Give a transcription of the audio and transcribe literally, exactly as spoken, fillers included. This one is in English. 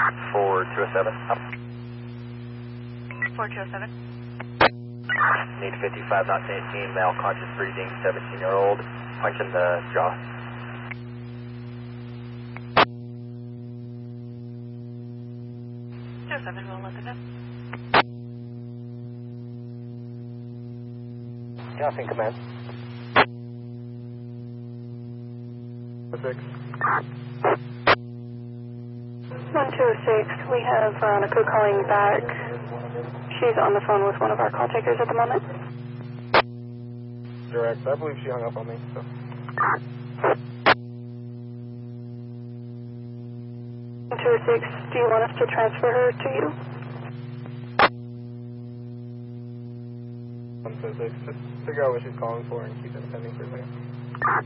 four two oh seven. four two oh seven. Need fifty-five knots eighteen, male conscious breathing, seventeen year old, punch in the jaw. two oh seven, we'll let them know. Nothing, command. six. one two oh six, we have uh, Naku calling back. She's on the phone with one of our call takers at the moment. Direct, I believe she hung up on me, so. one two oh six, do you want us to transfer her to you? one two oh six, just figure out what she's calling for and keep it pending for a second.